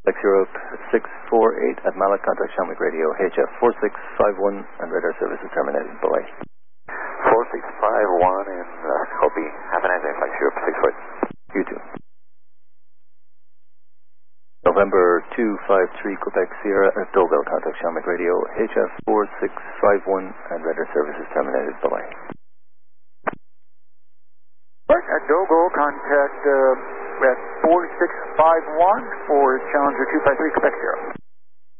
Quebec Europe 648 at Mallet, contact Shamrock Radio, HF 4651, and radar services terminated. Bye-bye. 4651 and copy. Have a nice day, Quebec Europe 648. You too. November 253 Quebec Sierra at Dogal, contact Shamrock Radio, HF 4651, and radar services terminated. Bye-bye. At Dogal, contact at 4651 for Challenger 253 Quebec Sierra.